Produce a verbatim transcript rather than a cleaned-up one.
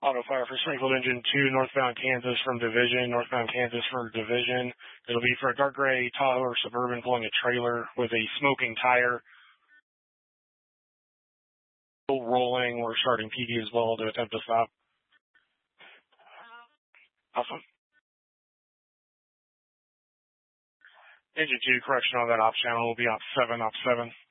Auto fire for Springfield Engine two, northbound Kansas from Division, northbound Kansas for Division. It'll be for a dark gray Tahoe or Suburban pulling a trailer with a smoking tire. Still rolling. We're starting P D as well to attempt to stop. Awesome. Engine two, correction on that op channel will be op seven, op seven.